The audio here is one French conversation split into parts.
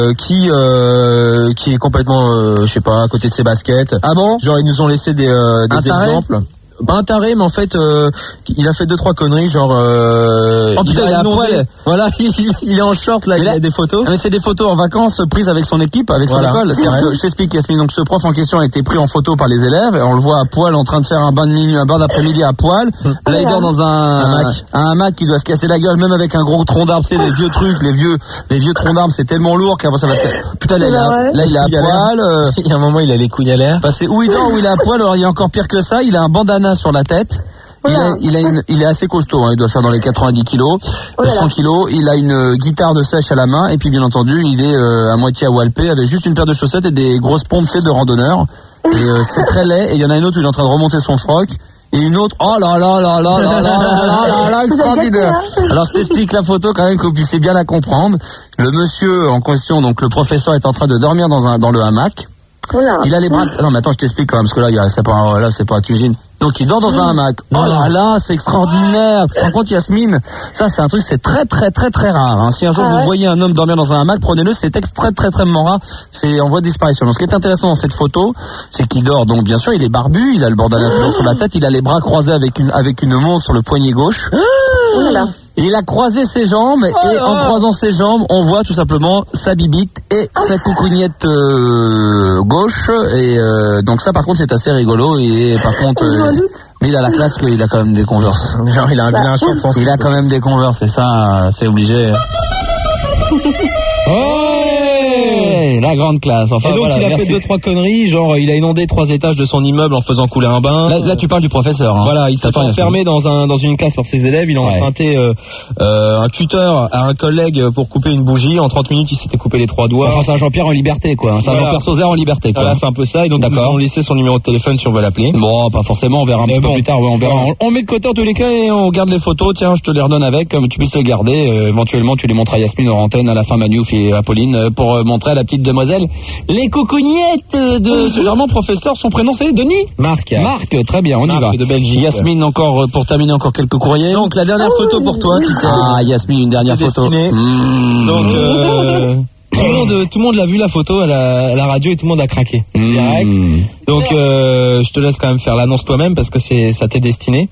qui est complètement, je sais pas, à côté de ses baskets. Ah bon? Genre ils nous ont laissé des exemples. Pas un taré, mais en fait, il a fait 2-3 conneries, genre. Oh putain, il est à poil. Voilà, il est en short là, il a des photos. Ah, mais c'est des photos en vacances prises avec son équipe, avec son école. Je t'explique, Yasmine. Donc ce prof en question a été pris en photo par les élèves. Et on le voit à poil en train de faire un bain d'après-midi à poil. Là, il dort dans un hamac qui doit se casser la gueule, même avec un gros tronc d'arbre. Tu sais, les vieux trucs, les vieux troncs d'arbre, c'est tellement lourd qu'après ça va se. Putain, là, il est à poil. Il y a un moment, il a les couilles à l'air. Bah, c'est où il dort, où il est à poil. Alors il y a encore pire que ça. Il a un bandana sur la tête. Il est assez costaud, hein. Il doit faire dans les 90 kilos, 100 kilos. Il a une guitare de sèche à la main et puis bien entendu, il est à moitié à walpé avec juste une paire de chaussettes et des grosses pompes de randonneur. Et c'est très laid. Et il y en a une autre où il est en train de remonter son froc. Et une autre, oh là là là là là là là, extraordinaire. Alors je t'explique la photo quand même que vous puissiez bien la comprendre. Le monsieur en question, donc le professeur, est en train de dormir dans le hamac. Il a les bras. Non mais attends, je t'explique quand même parce que là c'est pas Tugine. Donc il dort dans un hamac. Oh là là, c'est extraordinaire. Tu te rends compte, Yasmine? Ça c'est un truc, c'est très très très très rare. Hein. Si un jour vous voyez un homme dormir dans un hamac, prenez-le, c'est extrêmement rare. C'est en voie de disparition. Donc ce qui est intéressant dans cette photo, c'est qu'il dort. Donc bien sûr, il est barbu, il a le bandana sur la tête, il a les bras croisés avec une montre sur le poignet gauche. Il a croisé ses jambes et en croisant ses jambes, on voit tout simplement sa bibite et sa coucougnette gauche. Et donc ça, par contre, c'est assez rigolo. Et par contre, mais il a la classe qu'il a quand même des Converse. Genre, il a un short sensible. Il a quand même des Converse et ça, c'est obligé. La grande classe. Enfin, et donc il a fait 2-3 conneries, genre il a inondé 3 étages de son immeuble en faisant couler un bain. Là tu parles du professeur. Hein. Voilà, il s'est enfermé dans une classe par ses élèves. Il a emprunté un tuteur à un collègue pour couper une bougie. En 30 minutes, il s'était coupé les 3 doigts. Enfin, c'est un Jean-Pierre en liberté, quoi. C'est un Jean-Pierre Sauzère en liberté, quoi. Voilà, c'est un peu ça. Et donc ils ont laissé son numéro de téléphone si on veut l'appeler. Bon, pas forcément. On verra un petit peu plus tard. Ouais, on verra. On met de côté en tous les cas et on garde les photos. Tiens, je te les redonne avec, comme tu puisses les garder. Éventuellement, tu les montres à Yasmine hors antenne, à la fin Manouf et Apolline pour montrer à la petite demoiselle les coucougnettes de ce charmant professeur. Son prénom c'est Denis. Marc, très bien, on y va. De Belgique. Yasmine, encore pour terminer, encore quelques courriers. Donc la dernière photo pour toi qui t'est Yasmine, une dernière photo. Donc tout le monde l'a vu la photo à la radio et tout le monde a craqué. Direct. Donc je te laisse quand même faire l'annonce toi-même parce que ça t'est destiné.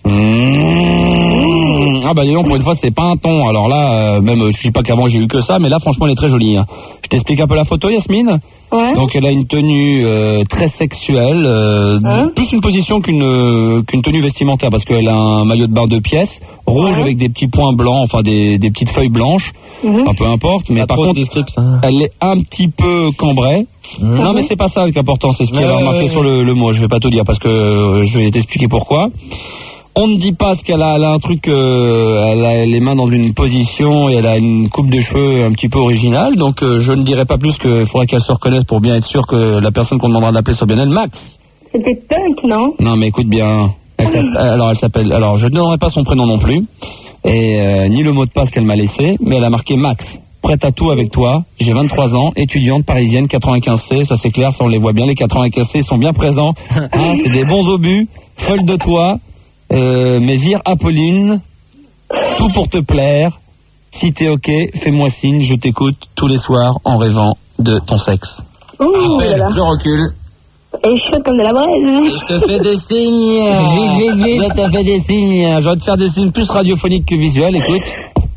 Ah bah dis donc, pour une fois c'est pas un ton. Alors là, même je dis pas qu'avant j'ai eu que ça, mais là franchement elle est très jolie. Hein. Je t'explique un peu la photo, Yasmine. Ouais. Donc elle a une tenue très sexuelle, plus une position qu'une tenue vestimentaire, parce qu'elle a un maillot de bain 2 pièces, rouge avec des petits points blancs, enfin des petites feuilles blanches. Enfin, peu importe, mais par contre elle est un petit peu cambrée. Non mais c'est pas ça qui est important, c'est ce qui est remarqué sur le mot. Je vais pas te dire parce que je vais t'expliquer pourquoi. On ne dit pas ce qu'elle a. Elle a un truc, elle a les mains dans une position et elle a une coupe de cheveux un petit peu originale. Donc je ne dirai pas plus qu'il faudra qu'elle se reconnaisse pour bien être sûr que la personne qu'on demandera d'appeler soit bien elle. Max. C'était Punk, non? Non mais écoute bien. Elle s'appelle. Alors je ne donnerai pas son prénom non plus et ni le mot de passe qu'elle m'a laissé, mais elle a marqué Max. Prête à tout avec toi. J'ai 23 ans, étudiante parisienne, 95C. Ça c'est clair, ça on les voit bien. Les 95C sont bien présents. Hein, c'est des bons obus. Folle de toi. Mais vire Apolline, tout pour te plaire. Si t'es ok, fais-moi signe, je t'écoute tous les soirs en rêvant de ton sexe. Je recule. Et chaud comme de la braise. Je te fais des signes. Vite. Je te fais des signes. J'aurais de faire des signes plus radiophoniques que visuels, écoute.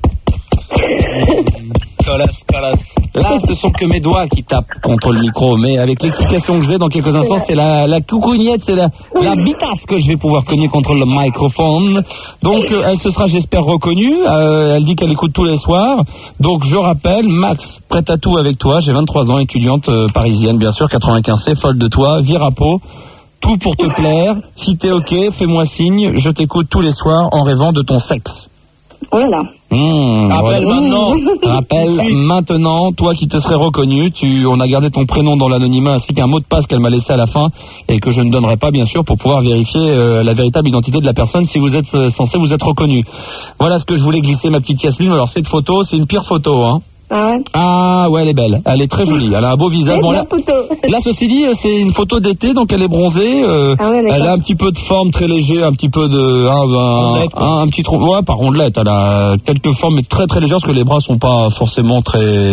Colasse. Là, ce sont que mes doigts qui tapent contre le micro, mais avec l'explication que je vais dans quelques instants, c'est la coucougnette, c'est la bitasse que je vais pouvoir cogner contre le microphone. Donc, elle se sera, j'espère, reconnue. Elle dit qu'elle écoute tous les soirs. Donc, je rappelle, Max, prête à tout avec toi. J'ai 23 ans, étudiante parisienne, bien sûr, 95C, folle de toi, virapo. Tout pour te plaire. Si t'es ok, fais-moi signe. Je t'écoute tous les soirs en rêvant de ton sexe. Voilà. Rappelle maintenant, toi qui te serais reconnu, on a gardé ton prénom dans l'anonymat ainsi qu'un mot de passe qu'elle m'a laissé à la fin et que je ne donnerai pas bien sûr pour pouvoir vérifier la véritable identité de la personne si vous êtes censé vous être reconnu. Voilà ce que je voulais glisser, ma petite Yasmine. Alors cette photo, c'est une pire photo, hein. Ah ouais, elle est belle, elle est très jolie, elle a un beau visage. Bon, là, ceci dit, c'est une photo d'été, donc elle est bronzée, elle a un petit peu de forme très léger, un petit peu de un petit trou, ouais, pas rondelette, elle a quelques formes mais très très légères parce que les bras sont pas forcément très